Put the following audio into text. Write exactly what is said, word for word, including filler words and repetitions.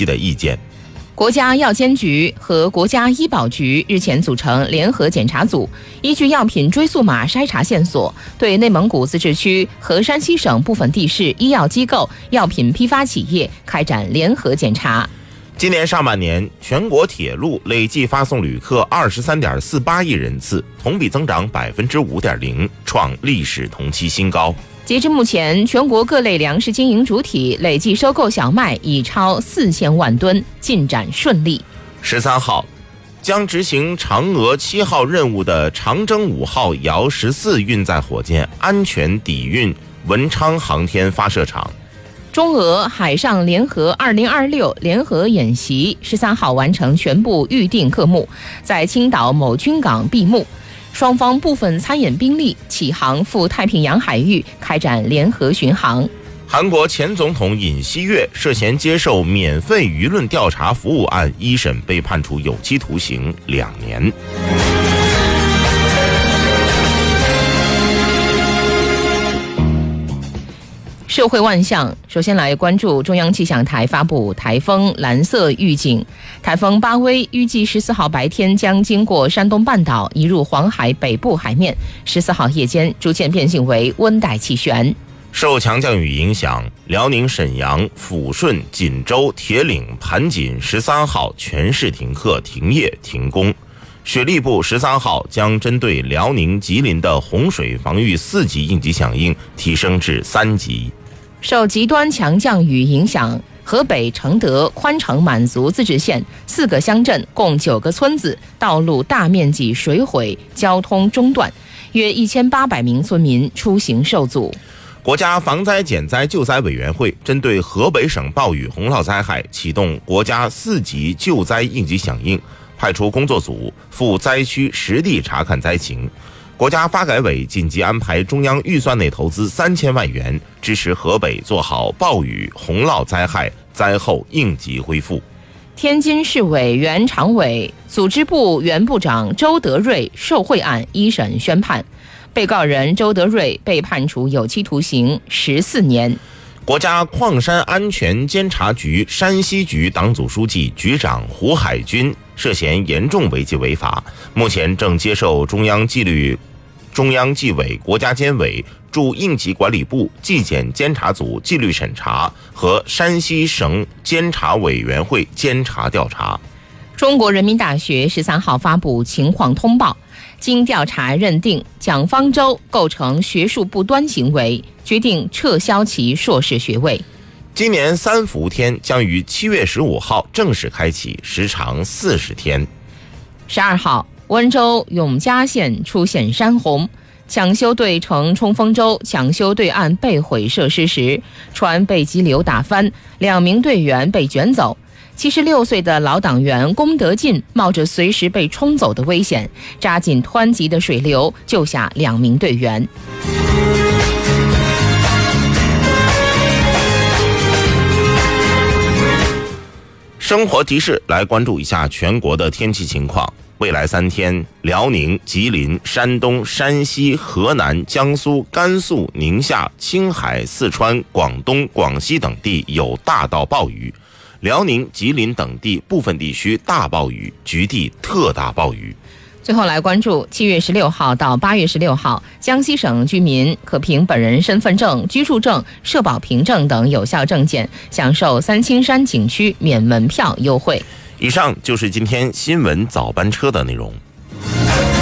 析的意见。 国家药监局和国家医保局日前组成联合检查组，依据药品追溯码筛查线索，对内蒙古自治区和山西省部分地市医药机构、药品批发企业开展联合检查。 今年上半年，全国铁路累计发送旅客二十三点四八亿人次，同比增长百分之五点零，创历史同期新高。 截至目前，全国各类粮食经营主体累计收购小麦已超四千万吨，进展顺利。 十三号，将执行嫦娥七号任务的长征五号遥十四运载火箭安全抵运文昌航天发射场。 中俄海上联合二零二六联合演习十三号完成全部预定科目，在青岛某军港闭幕。双方部分参演兵力启航赴太平洋海域开展联合巡航。 韩国前总统尹锡悦涉嫌接受免费舆论调查服务案一审被判处有期徒刑两年。 社会万象，首先来关注中央气象台发布台风蓝色预警。台风巴威预计十四号白天将经过山东半岛，移入黄海北部海面，十四号夜间逐渐变性为温带气旋。 受强降雨影响，辽宁沈阳、抚顺、锦州、铁岭、盘锦十三号全市停课、停业、停工。水利部十三号将针对辽宁、吉林的洪水防御四级应急响应提升至三级。 受极端强降雨影响，河北承德宽城满族自治县四个乡镇共九个村子道路大面积水毁，交通中断，约一千八百名村民出行受阻。 国家防灾减灾救灾委员会针对河北省暴雨洪涝灾害启动国家四级救灾应急响应，派出工作组赴灾区实地查看灾情。国家发改委紧急安排中央预算内投资三千万元，支持河北做好暴雨洪涝灾害灾后应急恢复。 天津市委原常委、组织部原部长周德瑞受贿案一审宣判，被告人周德瑞被判处有期徒刑十四年。 国家矿山安全监察局山西局党组书记、局长胡海军涉嫌严重违纪违法，目前正接受中央纪律、中央纪委国家监委驻应急管理部纪检监察组纪律审查和山西省监察委员会监察调查。 中国人民大学十三号发布情况通报，经调查认定蒋方舟构成学术不端行为，决定撤销其硕士学位。 今年三伏天将于七月十五号正式开启，时长四十天。 十二号，温州永嘉县出现山洪，抢修队乘冲锋舟抢修对岸被毁设施时，船被急流打翻，两名队员被卷走。七十六岁的老党员龚德进冒着随时被冲走的危险，扎进湍急的水流，救下两名队员。 生活提示来关注一下全国的天气情况。未来三天，辽宁、吉林、山东、山西、河南、江苏、甘肃、宁夏、青海、四川、广东、广西等地有大到暴雨，辽宁、吉林等地部分地区大暴雨，局地特大暴雨。 最后来关注七月十六号到八月十六号，江西省居民可凭本人身份证、居住证、社保凭证等有效证件，享受三清山景区免门票优惠。 以上就是今天新闻早班车的内容。